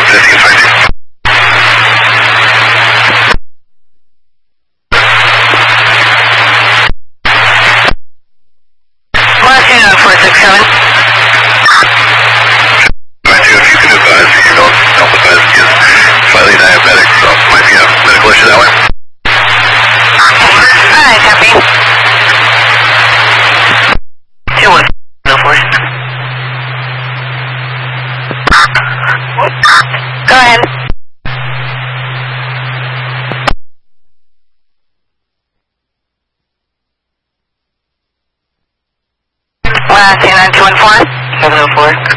Montana 467. Mind you, if you can advise that your Delta Buzz is slightly diabetic, so might be a medical issue that way. Alright, copy. 2-1, go ahead. Montana 214. 704.